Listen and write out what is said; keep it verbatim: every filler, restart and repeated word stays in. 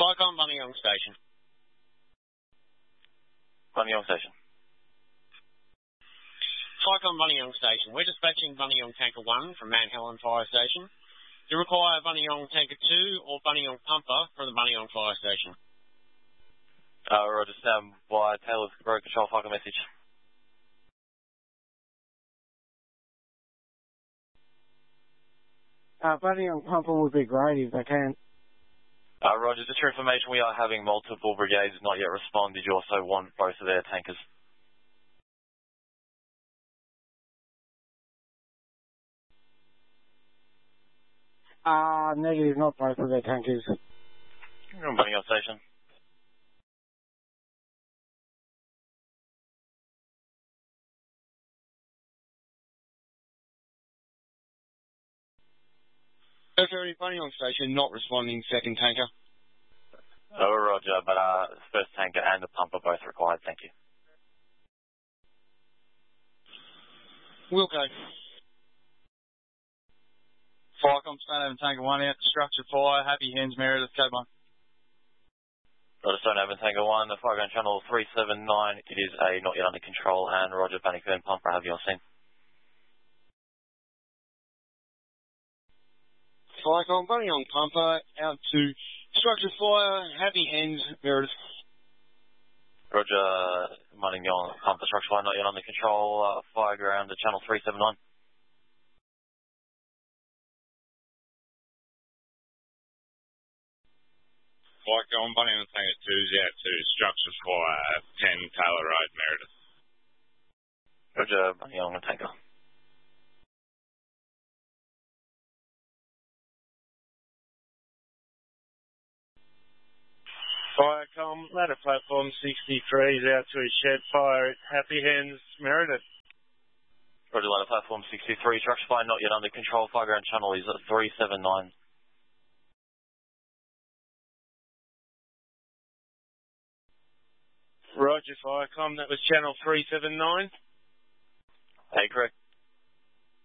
Flycom, Bunnyong Station. Bunnyong Station. Flycom, Bunnyong Station. We're dispatching Bunnyong Tanker one from Mount Helen Fire Station. Do you require Bunnyong Tanker two or Bunnyong Pumper from the Bunnyong Fire Station? Uh, Roger, stand by. Taylor's Road Control, Flycom message. Uh, Bunnyong Pumper would be great if they can. Uh, Roger, just for information, we are having multiple brigades not yet respond. Did you also want both of their tankers? Uh, negative, not both of their tankers. Bunnyong Station. Ferry, Bunnyong Station, not responding, second tanker. Oh, Roger, but uh, first tanker and the pumper both required, thank you. Wilco. Flycom, Stonehaven Tanker one out, structure fire, Happy Hens, Meredith, Code one. Roger, Stonehaven Tanker one, the fireground channel three seven nine, it is a not yet under control, and Roger, Bannockburn Pumper, have you all seen? Flycom, Bunnyong Pumper, out to structure fire, Happy Hens, Meredith. Roger, Bunnyong Pumper, structure fire, not yet under control, uh, fireground channel three seven nine. Flycom, Bunnyong Tanker two's out to structure fire, ten Taylor Road, Meredith. Roger, Bunnyong Tanker. Flycom, ladder platform sixty-three is out to a shed fire at Happy Hens, Meredith. Roger, ladder platform sixty-three, structure fire not yet under control, fireground channel is at three seven nine. Roger, Flycom, that was channel three seven nine. Hey, correct.